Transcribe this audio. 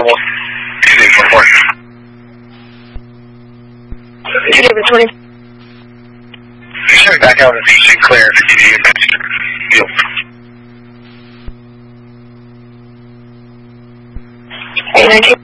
available. Tuesday, 24. Tuesday, the 20th. Sure, back out and see clear for TV and deal. Hey, 19.